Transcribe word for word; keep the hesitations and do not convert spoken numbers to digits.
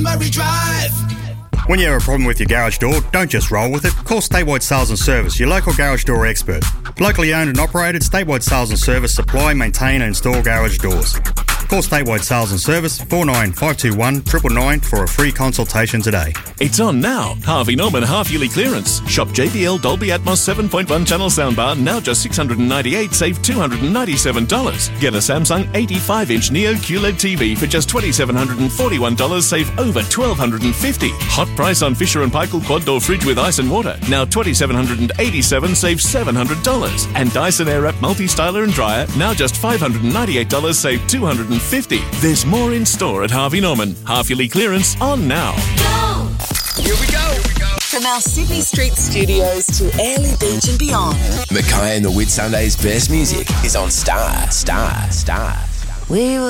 Murray Drive. When you have a problem with your garage door, don't just roll with it. Call Statewide Sales and Service, your local garage door expert. Locally owned and operated, Statewide Sales and Service supply, maintain and install garage doors. Call Statewide Sales and Service four nine five two one nine nine nine for a free consultation today. It's on now. Harvey Norman half-yearly clearance. Shop J B L Dolby Atmos seven point one channel soundbar, now just six hundred ninety-eight dollars, save two hundred ninety-seven dollars. Get a Samsung eighty-five inch Neo Q L E D T V for just two thousand seven hundred forty-one dollars, save over one thousand two hundred fifty dollars. Hot price on Fisher and Paykel quad door fridge with ice and water, now two thousand seven hundred eighty-seven dollars, save seven hundred dollars. And Dyson Airwrap multi-styler and dryer, now just five hundred ninety-eight dollars, save two hundred fifty dollars. There's more in store at Harvey Norman. Half-yearly clearance on now. Go! Here we go. Here we go. From our Sydney Street studios to Airlie Beach and beyond. Mackay and the Whitsundays' best music is on Star, Star, Star. We will